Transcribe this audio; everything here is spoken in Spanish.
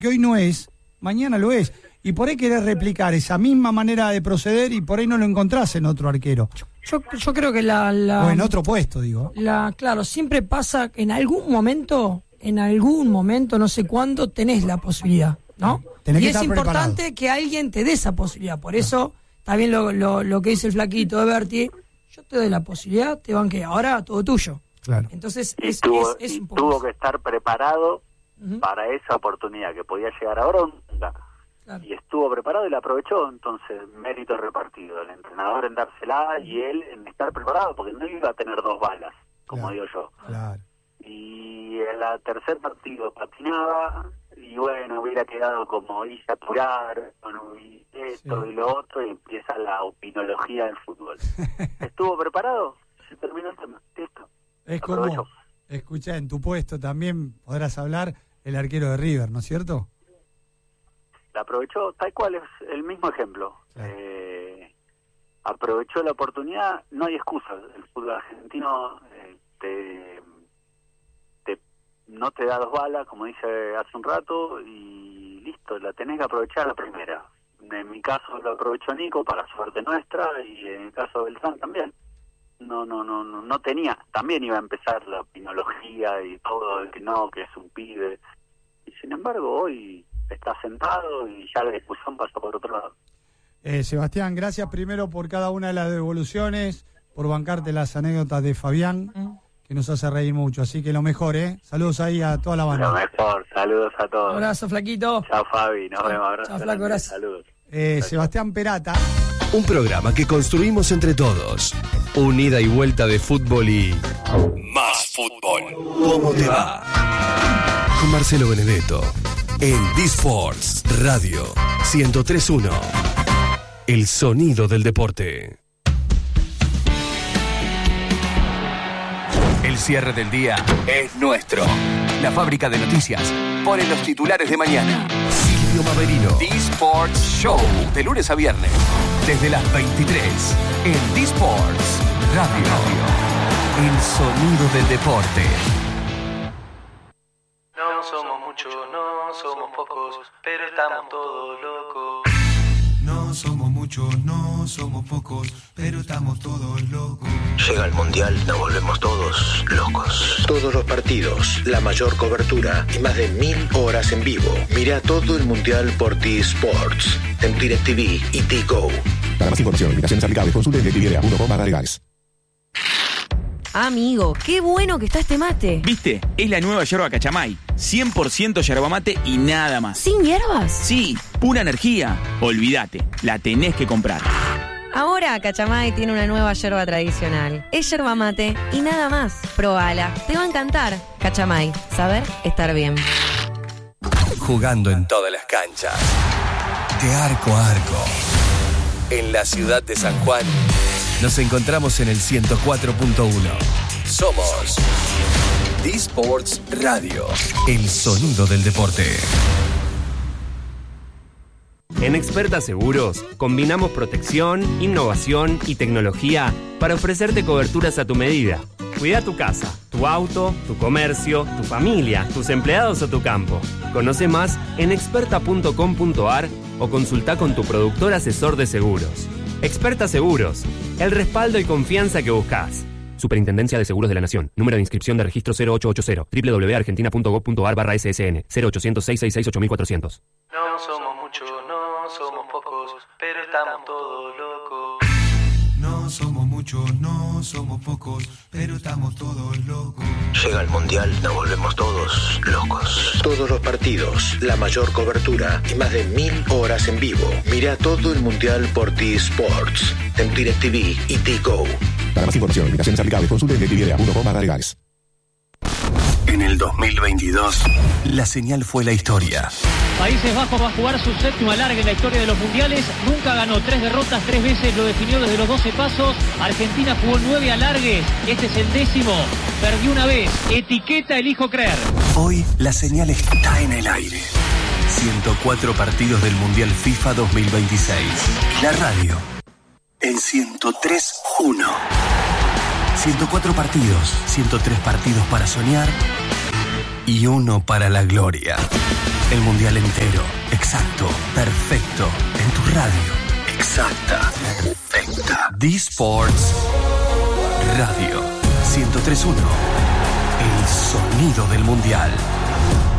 que hoy no es, mañana lo es. Y por ahí querés replicar esa misma manera de proceder y por ahí no lo encontrás en otro arquero. Yo creo que o en otro puesto, digo. Claro, siempre pasa que en algún momento, no sé cuándo, tenés la posibilidad, ¿no? Tenés y que es estar importante preparado. que alguien te dé esa posibilidad. Por eso, está bien lo que dice el flaquito de Berti. Yo te doy la posibilidad, te banqué. Ahora todo tuyo. Claro. Entonces, tuvo que estar preparado para esa oportunidad que podía llegar ahora. Claro. Y estuvo preparado y la aprovechó. Entonces, mérito repartido. El entrenador en dársela y él en estar preparado, porque no iba a tener 2 balas, como digo yo. Claro. Y en el tercer partido patinaba y bueno, hubiera quedado como hice apurar, y esto y lo otro, y empieza la opinología del fútbol. ¿Estuvo preparado? Se terminó el tema. Listo. Es como, escuchá, en tu puesto también podrás hablar el arquero de River, ¿no es cierto? La aprovechó, tal cual, es el mismo ejemplo. Claro. Aprovechó la oportunidad, no hay excusas. El fútbol argentino no te da 2 balas, como dice hace un rato, y listo, la tenés que aprovechar la primera. En mi caso lo aprovechó Nico, para suerte nuestra, y en el caso de Beltrán también. No tenía, también iba a empezar la opinología y todo, de que es un pibe. Y sin embargo, hoy está sentado y ya la discusión pasó por otro lado. Sebastián, gracias primero por cada una de las devoluciones, por bancarte las anécdotas de Fabián, que nos hace reír mucho. Así que lo mejor, Saludos ahí a toda la banda. Lo mejor, saludos a todos. Un abrazo, flaquito. Chao, Fabi, nos vemos. Abrazo. Chao, flaco, gracias. Saludos. Sebastián Perata. Un programa que construimos entre todos. Un ida y vuelta de fútbol y más fútbol. ¿Cómo te va? Con Marcelo Benedetto en D-Sports Radio 103.1. El sonido del deporte. El cierre del día es nuestro. La fábrica de noticias pone los titulares de mañana. Silvio Maverino. D-Sports Show. De lunes a viernes. Desde las 23. En D-Sports Radio. El sonido del deporte. No somos muchos, no somos pocos, pero estamos todos locos. No somos muchos, no somos pocos, pero estamos todos locos. Llega el Mundial, nos volvemos todos locos. Todos los partidos, la mayor cobertura y más de 1000 horas en vivo. Mira todo el Mundial por T-Sports, en DirecTV y T-Go. Para más información, invitaciones aplicables, consulte en DirecTV.com/legales. Amigo, qué bueno que está este mate. ¿Viste? Es la nueva yerba Cachamay. 100% yerba mate y nada más. ¿Sin hierbas? Sí, pura energía. Olvídate, la tenés que comprar. Ahora Cachamay tiene una nueva yerba tradicional. Es yerba mate y nada más. Probala, te va a encantar. Cachamay, saber estar bien. Jugando en todas las canchas. De arco a arco. En la ciudad de San Juan. Nos encontramos en el 104.1. Somos D-Sports Radio, el sonido del deporte. En Experta Seguros, combinamos protección, innovación y tecnología para ofrecerte coberturas a tu medida. Cuida tu casa, tu auto, tu comercio, tu familia, tus empleados o tu campo. Conoce más en experta.com.ar o consulta con tu productor asesor de seguros. Experta Seguros, el respaldo y confianza que buscas. Superintendencia de Seguros de la Nación. Número de inscripción de registro 0880. www.argentina.gov.ar/SSN. 0800-666-8400. No somos muchos, no somos pocos, pero estamos todos locos. No somos muchos, no somos pocos, pero estamos todos locos. Llega el Mundial, nos volvemos todos locos. Todos los partidos, la mayor cobertura y más de 1000 horas en vivo. Mira todo el Mundial por T-Sports, en DirecTV y T-Go. Para más información, invitaciones aplicables, consulte en DirecTV.com/legales. En el 2022, la señal fue la historia. Países Bajos va a jugar su 7º alargue en la historia de los mundiales. Nunca ganó, 3 derrotas, 3 veces lo definió desde los 12 pasos. Argentina jugó 9 alargues, este es el 10º. Perdió una vez, etiqueta elijo creer. Hoy la señal está en el aire. 104 partidos del Mundial FIFA 2026. Y la radio en 103.1. 104 partidos, 103 partidos para soñar y uno para la gloria. El mundial entero, exacto, perfecto, en tu radio. Exacta, perfecta. D-Sports Radio 103.1. El sonido del mundial.